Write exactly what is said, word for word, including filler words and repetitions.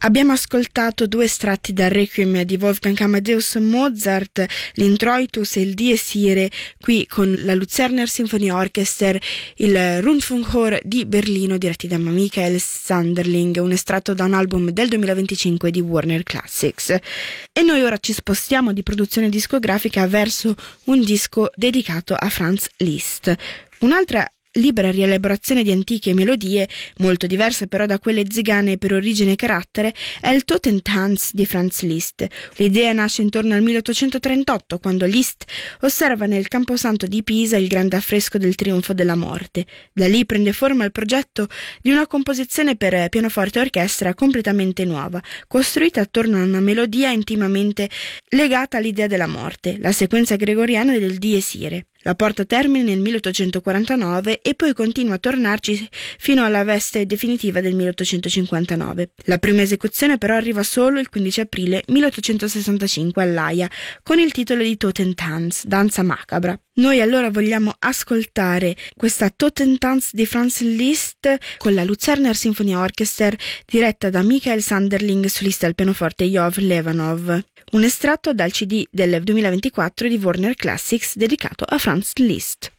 Abbiamo ascoltato due estratti dal Requiem di Wolfgang Amadeus Mozart, l'Introitus e il Dies Irae, qui con la Luzerner Symphony Orchester, il Rundfunkchor di Berlino diretti da Michael Sanderling, un estratto da un album del duemilaventicinque di Warner Classics. E noi ora ci spostiamo di produzione discografica verso un disco dedicato a Franz Liszt. Un'altra libera rielaborazione di antiche melodie, molto diverse però da quelle zigane per origine e carattere, è il Totentanz di Franz Liszt. L'idea nasce intorno al milleottocentotrentotto, quando Liszt osserva nel Camposanto di Pisa il grande affresco del Trionfo della Morte. Da lì prende forma il progetto di una composizione per pianoforte e orchestra completamente nuova, costruita attorno a una melodia intimamente legata all'idea della morte, la sequenza gregoriana del Dies Irae. La porta a termine nel milleottocentoquarantanove e poi continua a tornarci fino alla veste definitiva del milleottocentocinquantanove. La prima esecuzione però arriva solo il quindici aprile milleottocentosessantacinque all'Aia con il titolo di Totentanz, danza macabra. Noi allora vogliamo ascoltare questa Totentanz di Franz Liszt con la Luzerner Symphony Orchester diretta da Michael Sanderling, solista al pianoforte Yov Levanov. Un estratto dal C D del duemilaventiquattro di Warner Classics dedicato a Franz Liszt.